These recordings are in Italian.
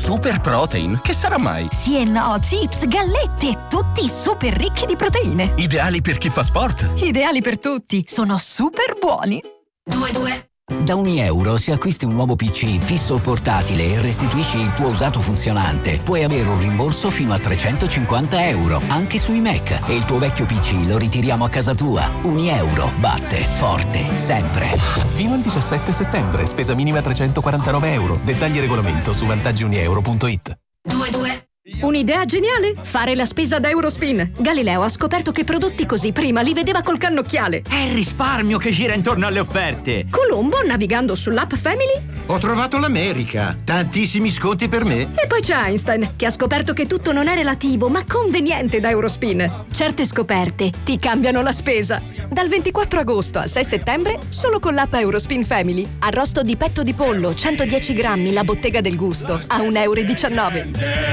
Super Protein? Che sarà mai? Sì e no, chips, gallette, tutti super ricchi di proteine. Ideali per chi fa sport? Ideali per tutti, sono super buoni. 2. Da €1 se acquisti un nuovo PC fisso o portatile e restituisci il tuo usato funzionante, puoi avere un rimborso fino a €350, anche sui Mac, e il tuo vecchio PC lo ritiriamo a casa tua. €1 batte forte sempre. Fino al 17 settembre, spesa minima €349. Dettagli e regolamento su vantaggiunieuro.it. 2. Un'idea geniale? Fare la spesa da Eurospin. Galileo ha scoperto che prodotti così prima li vedeva col cannocchiale. È il risparmio che gira intorno alle offerte. Colombo, navigando sull'app Family. Ho trovato l'America. Tantissimi sconti per me. E poi c'è Einstein, che ha scoperto che tutto non è relativo, ma conveniente da Eurospin. Certe scoperte ti cambiano la spesa. Dal 24 agosto al 6 settembre, solo con l'app Eurospin Family. Arrosto di petto di pollo, 110 grammi, la bottega del gusto, a €1,19.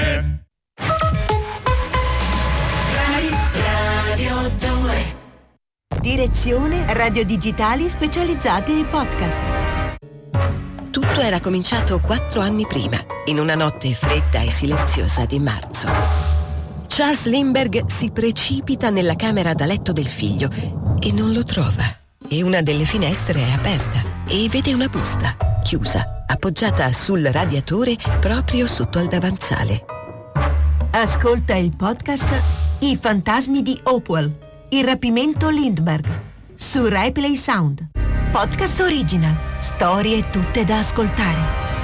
Radio 2. Direzione Radio Digitali specializzate in podcast. Tutto era cominciato 4 anni prima, in una notte fredda e silenziosa di marzo. Charles Lindbergh si precipita nella camera da letto del figlio e non lo trova. E una delle finestre è aperta e vede una busta, chiusa, appoggiata sul radiatore proprio sotto al davanzale. Ascolta il podcast I fantasmi di Hopewell, il rapimento Lindbergh, su RaiPlay Sound. Podcast original, storie tutte da ascoltare.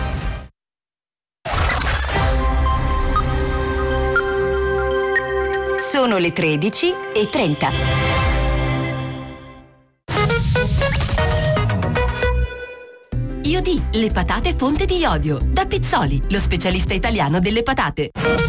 Sono le 13:30. IOD, le patate fonte di iodio. Da Pizzoli, lo specialista italiano delle patate.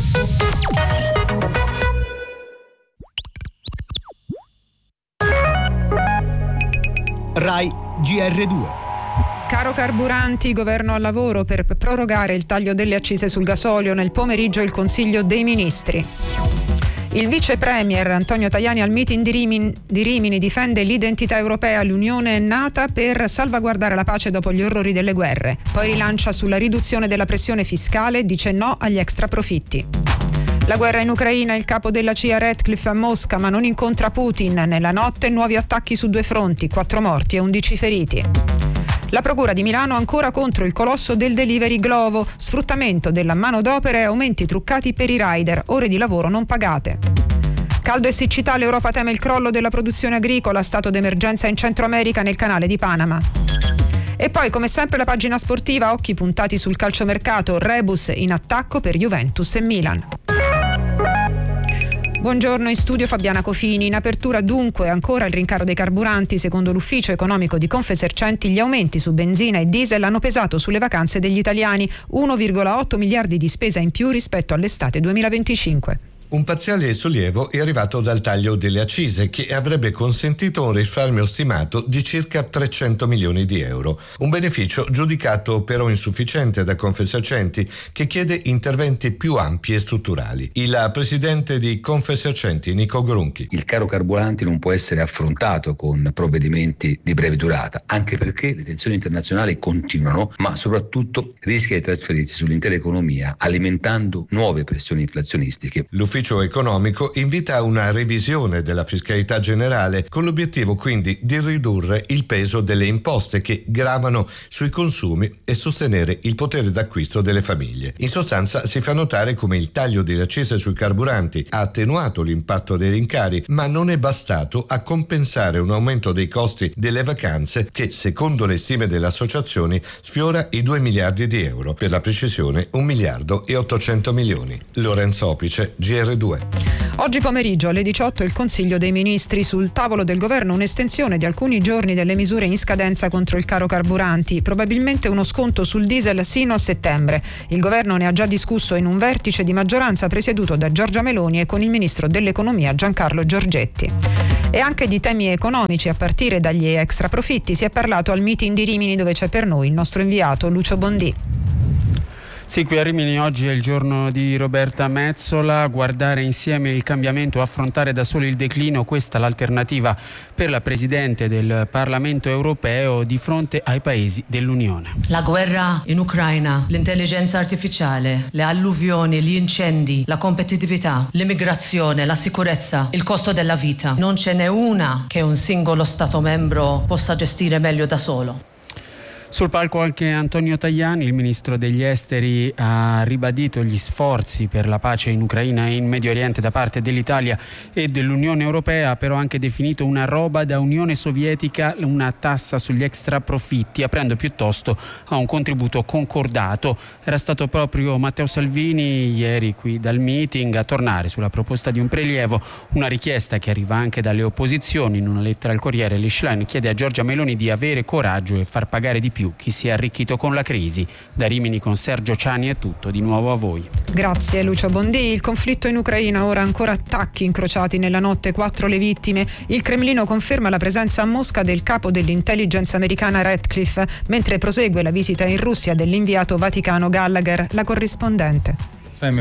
Rai GR2. Caro carburanti, governo al lavoro per prorogare il taglio delle accise sul gasolio. Nel pomeriggio il Consiglio dei Ministri. Il vice premier Antonio Tajani al meeting di Rimini difende l'identità europea. L'Unione è nata per salvaguardare la pace dopo gli orrori delle guerre. Poi rilancia sulla riduzione della pressione fiscale, dice no agli extraprofitti. La guerra in Ucraina, il capo della CIA Ratcliffe a Mosca, ma non incontra Putin. Nella notte nuovi attacchi su 2 fronti, 4 morti e 11 feriti. La Procura di Milano ancora contro il colosso del delivery Glovo, sfruttamento della manodopera e aumenti truccati per i rider, ore di lavoro non pagate. Caldo e siccità, l'Europa teme il crollo della produzione agricola, stato d'emergenza in Centro America nel canale di Panama. E poi, come sempre, la pagina sportiva, occhi puntati sul calciomercato, Rebus in attacco per Juventus e Milan. Buongiorno, in studio Fabiana Cofini. In apertura dunque ancora il rincaro dei carburanti. Secondo l'ufficio economico di Confesercenti gli aumenti su benzina e diesel hanno pesato sulle vacanze degli italiani, 1,8 miliardi di spesa in più rispetto all'estate 2025. Un parziale sollievo è arrivato dal taglio delle accise, che avrebbe consentito un risparmio stimato di circa 300 milioni di euro. Un beneficio giudicato però insufficiente da Confesercenti, che chiede interventi più ampi e strutturali. Il presidente di Confesercenti, Nico Grunchi. Il caro carburanti non può essere affrontato con provvedimenti di breve durata, anche perché le tensioni internazionali continuano, ma soprattutto rischia di trasferirsi sull'intera economia, alimentando nuove pressioni inflazionistiche. L'ufficio economico invita a una revisione della fiscalità generale, con l'obiettivo quindi di ridurre il peso delle imposte che gravano sui consumi e sostenere il potere d'acquisto delle famiglie. In sostanza si fa notare come il taglio delle accise sui carburanti ha attenuato l'impatto dei rincari, ma non è bastato a compensare un aumento dei costi delle vacanze che, secondo le stime delle associazioni, sfiora i 2 miliardi di euro, per la precisione 1 miliardo e 800 milioni. Lorenzo Opice, GR2. Oggi pomeriggio alle 18 il Consiglio dei Ministri. Sul tavolo del governo un'estensione di alcuni giorni delle misure in scadenza contro il caro carburanti, probabilmente uno sconto sul diesel sino a settembre. Il governo ne ha già discusso in un vertice di maggioranza presieduto da Giorgia Meloni e con il ministro dell'economia Giancarlo Giorgetti. E anche di temi economici, a partire dagli extraprofitti, si è parlato al meeting di Rimini, dove c'è per noi il nostro inviato Lucio Bondì. Sì, qui a Rimini oggi è il giorno di Roberta Mezzola, guardare insieme il cambiamento, affrontare da solo il declino, questa l'alternativa per la Presidente del Parlamento europeo di fronte ai paesi dell'Unione. La guerra in Ucraina, l'intelligenza artificiale, le alluvioni, gli incendi, la competitività, l'immigrazione, la sicurezza, il costo della vita. Non ce n'è una che un singolo Stato membro possa gestire meglio da solo. Sul palco anche Antonio Tajani, il ministro degli esteri, ha ribadito gli sforzi per la pace in Ucraina e in Medio Oriente da parte dell'Italia e dell'Unione Europea, però ha anche definito una roba da Unione Sovietica una tassa sugli extra profitti, aprendo piuttosto a un contributo concordato. Era stato proprio Matteo Salvini ieri qui dal meeting a tornare sulla proposta di un prelievo, una richiesta che arriva anche dalle opposizioni. In una lettera al Corriere, Schlein chiede a Giorgia Meloni di avere coraggio e far pagare di più chi si è arricchito con la crisi. Da Rimini con Sergio Ciani è tutto, di nuovo a voi. Grazie Lucio Bondi. Il conflitto in Ucraina, ora ancora attacchi incrociati nella notte, 4 le vittime. Il Cremlino conferma la presenza a Mosca del capo dell'intelligence americana Ratcliffe, mentre prosegue la visita in Russia dell'inviato vaticano Gallagher. La corrispondente.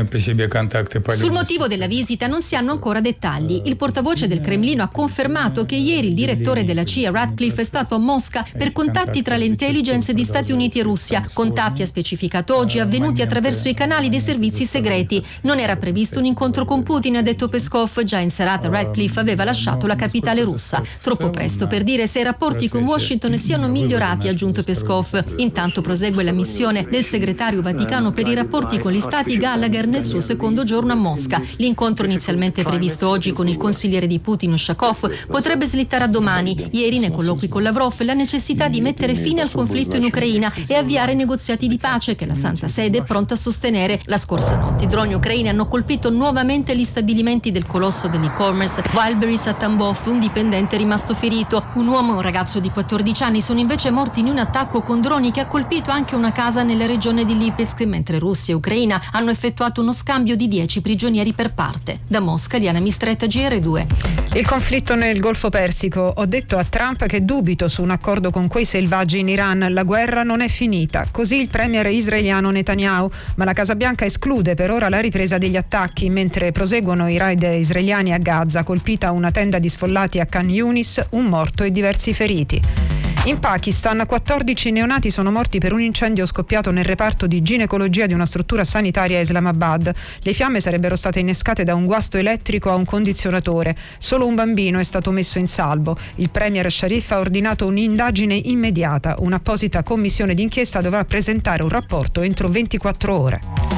Sul motivo della visita non si hanno ancora dettagli. Il portavoce del Cremlino ha confermato che ieri il direttore della CIA, Ratcliffe, è stato a Mosca per contatti tra le intelligence di Stati Uniti e Russia. Contatti, ha specificato oggi, avvenuti attraverso i canali dei servizi segreti. Non era previsto un incontro con Putin, ha detto Peskov. Già in serata Ratcliffe aveva lasciato la capitale russa. Troppo presto per dire se i rapporti con Washington siano migliorati, ha aggiunto Peskov. Intanto prosegue la missione del segretario vaticano per i rapporti con gli stati Gallagher nel suo secondo giorno a Mosca. L'incontro, inizialmente previsto oggi con il consigliere di Putin Ushakov, potrebbe slittare a domani. Ieri, nei colloqui con Lavrov, la necessità di mettere fine al conflitto in Ucraina e avviare negoziati di pace che la Santa Sede è pronta a sostenere. La scorsa notte i droni ucraini hanno colpito nuovamente gli stabilimenti del colosso dell'e-commerce Wildberries a Tambov. Un dipendente è rimasto ferito. Un uomo e un ragazzo di 14 anni sono invece morti in un attacco con droni che ha colpito anche una casa nella regione di Lipetsk, mentre Russia e Ucraina hanno effettuato uno scambio di 10 prigionieri per parte. Da Mosca, Liana Mistretta, GR2. Il conflitto nel Golfo Persico. Ho detto a Trump che dubito su un accordo con quei selvaggi in Iran. La guerra non è finita. Così il premier israeliano Netanyahu. Ma la Casa Bianca esclude per ora la ripresa degli attacchi, mentre proseguono i raid israeliani a Gaza, colpita una tenda di sfollati a Khan Yunis, un morto e diversi feriti. In Pakistan 14 neonati sono morti per un incendio scoppiato nel reparto di ginecologia di una struttura sanitaria a Islamabad. Le fiamme sarebbero state innescate da un guasto elettrico a un condizionatore. Solo un bambino è stato messo in salvo. Il premier Sharif ha ordinato un'indagine immediata. Un'apposita commissione d'inchiesta dovrà presentare un rapporto entro 24 ore.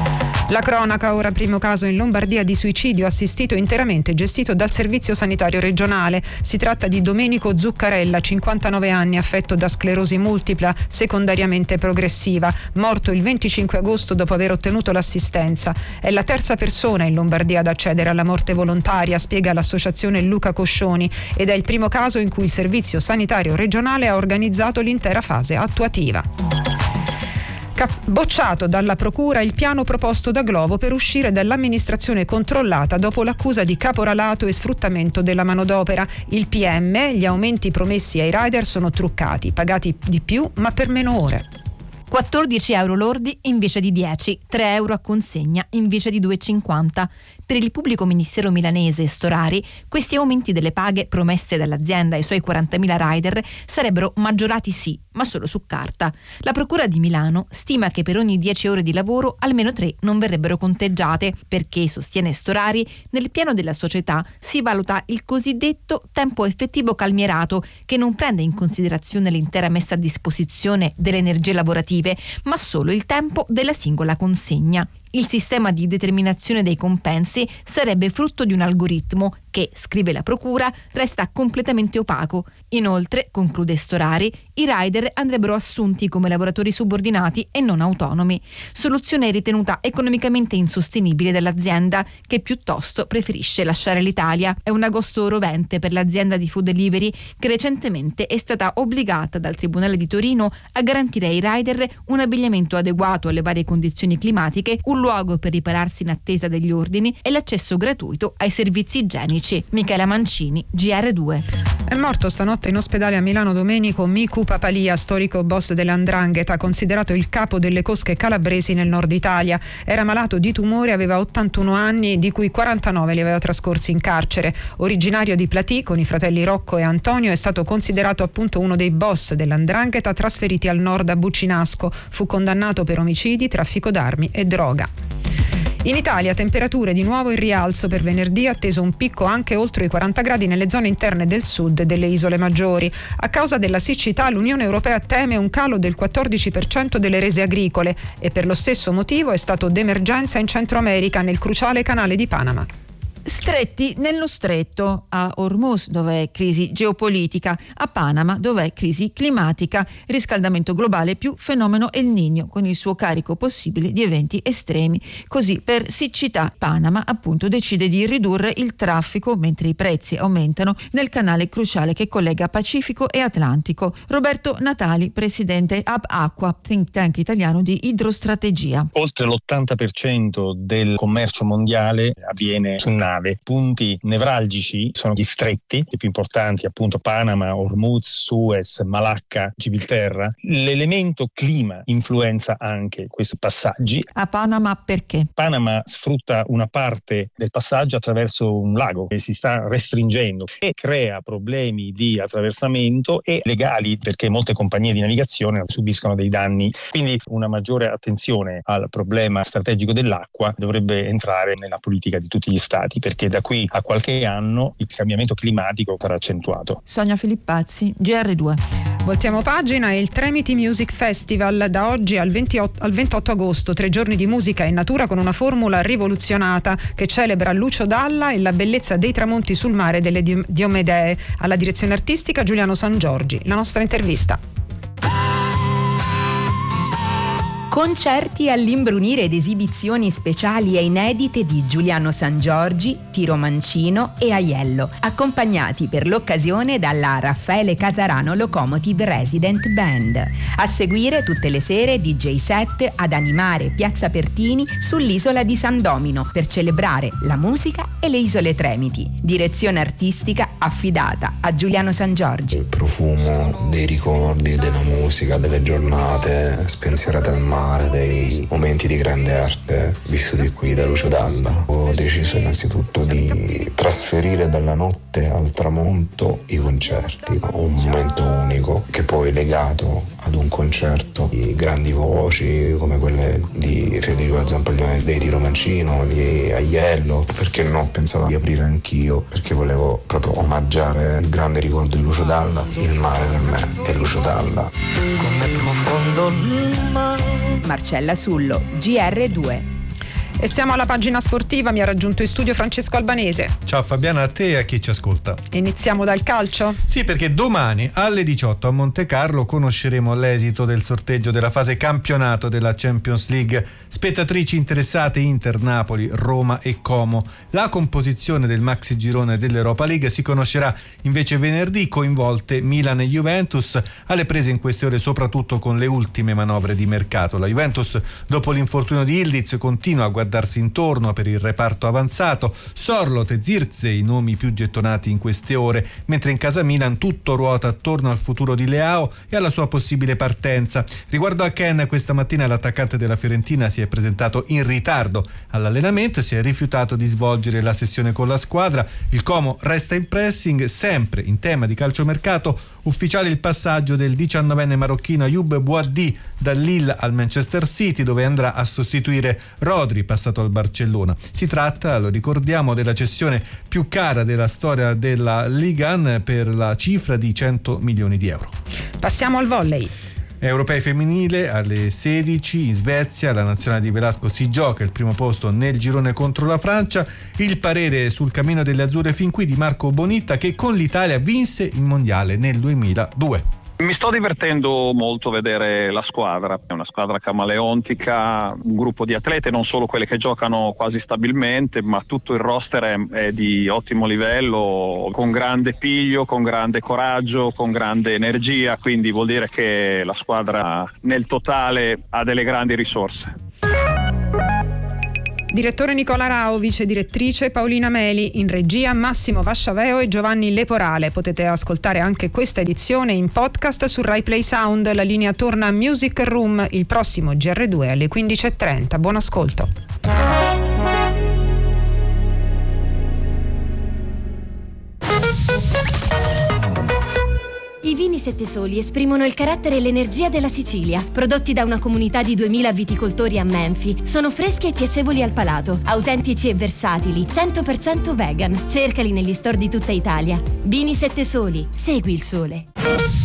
La cronaca, ora primo caso in Lombardia di suicidio assistito interamente gestito dal servizio sanitario regionale. Si tratta di Domenico Zuccarella, 59 anni, affetto da sclerosi multipla secondariamente progressiva, morto il 25 agosto dopo aver ottenuto l'assistenza. È la terza persona in Lombardia ad accedere alla morte volontaria, spiega l'associazione Luca Coscioni, ed è il primo caso in cui il servizio sanitario regionale ha organizzato l'intera fase attuativa. Bocciato dalla procura il piano proposto da Glovo per uscire dall'amministrazione controllata dopo l'accusa di caporalato e sfruttamento della manodopera. Il PM, gli aumenti promessi ai rider sono truccati, pagati di più ma per meno ore. 14 euro lordi invece di 10, 3 euro a consegna invece di 2,50. Per il pubblico ministero milanese Storari, questi aumenti delle paghe promesse dall'azienda ai suoi 40.000 rider sarebbero maggiorati sì, ma solo su carta. La Procura di Milano stima che per ogni 10 ore di lavoro almeno 3 non verrebbero conteggiate, perché, sostiene Storari, nel piano della società si valuta il cosiddetto tempo effettivo calmierato, che non prende in considerazione l'intera messa a disposizione delle energie lavorative, ma solo il tempo della singola consegna. Il sistema di determinazione dei compensi sarebbe frutto di un algoritmo che, scrive la Procura, resta completamente opaco. Inoltre, conclude Storari, i rider andrebbero assunti come lavoratori subordinati e non autonomi. Soluzione ritenuta economicamente insostenibile dall'azienda, che piuttosto preferisce lasciare l'Italia. È un agosto rovente per l'azienda di food delivery, che recentemente è stata obbligata dal Tribunale di Torino a garantire ai rider un abbigliamento adeguato alle varie condizioni climatiche, un luogo per ripararsi in attesa degli ordini e l'accesso gratuito ai servizi igienici. Michela Mancini, GR2. È morto stanotte in ospedale a Milano Domenico Micu Papalia, storico boss dell''ndrangheta, considerato il capo delle cosche calabresi nel nord Italia. Era malato di tumore, aveva 81 anni, di cui 49 li aveva trascorsi in carcere. Originario di Platì, con i fratelli Rocco e Antonio, è stato considerato appunto uno dei boss dell''ndrangheta trasferiti al nord a Buccinasco. Fu condannato per omicidi, traffico d'armi e droga. In Italia temperature di nuovo in rialzo per venerdì, atteso un picco anche oltre i 40 gradi nelle zone interne del sud e delle isole maggiori. A causa della siccità l'Unione Europea teme un calo del 14% delle rese agricole e per lo stesso motivo è stato d'emergenza in Centro America, nel cruciale canale di Panama. Stretti nello stretto, a Hormuz dove è crisi geopolitica, a Panama dove è crisi climatica, riscaldamento globale più fenomeno El Niño con il suo carico possibile di eventi estremi. Così per siccità Panama appunto decide di ridurre il traffico mentre i prezzi aumentano nel canale cruciale che collega Pacifico e Atlantico. Roberto Natali, presidente Ab Acqua, think tank italiano di idrostrategia. Oltre l'80% del commercio mondiale avviene su nave. Punti nevralgici sono gli stretti, i più importanti appunto Panama, Hormuz, Suez, Malacca, Gibilterra. L'elemento clima influenza anche questi passaggi. A Panama perché? Panama sfrutta una parte del passaggio attraverso un lago che si sta restringendo e crea problemi di attraversamento e legali perché molte compagnie di navigazione subiscono dei danni. Quindi una maggiore attenzione al problema strategico dell'acqua dovrebbe entrare nella politica di tutti gli stati, perché da qui a qualche anno il cambiamento climatico sarà accentuato. Sonia Filippazzi, GR2. Voltiamo pagina e il Tremiti Music Festival da oggi al 28 agosto, 3 giorni di musica e natura con una formula rivoluzionata che celebra Lucio Dalla e la bellezza dei tramonti sul mare delle Diomedee. Alla direzione artistica Giuliano Sangiorgi. La nostra intervista. Concerti all'imbrunire ed esibizioni speciali e inedite di Giuliano Sangiorgi, Tiro Mancino e Aiello, accompagnati per l'occasione dalla Raffaele Casarano Locomotive Resident Band. A seguire tutte le sere DJ set ad animare Piazza Pertini sull'isola di San Domino per celebrare la musica e le isole Tremiti. Direzione artistica affidata a Giuliano Sangiorgi. Il profumo dei ricordi, della musica, delle giornate spensierate al mare, dei momenti di grande arte vissuti qui da Lucio Dalla. Ho deciso innanzitutto di trasferire dalla notte al tramonto i concerti, un momento unico che poi legato ad un concerto di grandi voci come quelle di Federico Zampaglione, dei Tiro Mancino, di Aiello. Perché no, pensavo di aprire anch'io, perché volevo proprio omaggiare il grande ricordo di Lucio Dalla. Il mare per me è Lucio Dalla. Come profondo il mare. Marcella Sullo, GR2. E siamo alla pagina sportiva, mi ha raggiunto in studio Francesco Albanese. Ciao Fabiana, a te e a chi ci ascolta. Iniziamo dal calcio? Sì, perché domani alle 18 a Montecarlo conosceremo l'esito del sorteggio della fase campionato della Champions League. Spettatrici interessate Inter, Napoli, Roma e Como. La composizione del maxi girone dell'Europa League si conoscerà invece venerdì, coinvolte Milan e Juventus, alle prese in queste ore soprattutto con le ultime manovre di mercato. La Juventus, dopo l'infortunio di Yildiz, continua a guardarsi intorno per il reparto avanzato. Sorloth e Zirkzee i nomi più gettonati in queste ore, mentre in casa Milan tutto ruota attorno al futuro di Leao e alla sua possibile partenza. Riguardo a Ken, questa mattina l'attaccante della Fiorentina si è presentato in ritardo all'allenamento e si è rifiutato di svolgere la sessione con la squadra. Il Como resta in pressing. Sempre in tema di calciomercato, ufficiale il passaggio del 19enne marocchino Ayoub Boadi dal Lille al Manchester City, dove andrà a sostituire Rodri, passato al Barcellona. Si tratta, lo ricordiamo, della cessione più cara della storia della Ligue 1 per la cifra di 100 milioni di euro. Passiamo al volley. Europei femminile alle 16 in Svezia, la nazionale di Velasco si gioca il primo posto nel girone contro la Francia. Il parere sul cammino delle azzurre fin qui di Marco Bonitta, che con l'Italia vinse il mondiale nel 2002. Mi sto divertendo molto a vedere la squadra, è una squadra camaleontica, un gruppo di atlete, non solo quelle che giocano quasi stabilmente, ma tutto il roster è di ottimo livello, con grande piglio, con grande coraggio, con grande energia, quindi vuol dire che la squadra nel totale ha delle grandi risorse. Direttore Nicola Rao, vice direttrice Paolina Meli, in regia Massimo Vasciaveo e Giovanni Leporale. Potete ascoltare anche questa edizione in podcast su Rai Play Sound. La linea torna a Music Room il prossimo GR2 alle 15.30. Buon ascolto. I vini Sette Soli esprimono il carattere e l'energia della Sicilia. Prodotti da una comunità di 2000 viticoltori a Menfi, sono freschi e piacevoli al palato, autentici e versatili, 100% vegan. Cercali negli store di tutta Italia. Vini Sette Soli, segui il sole.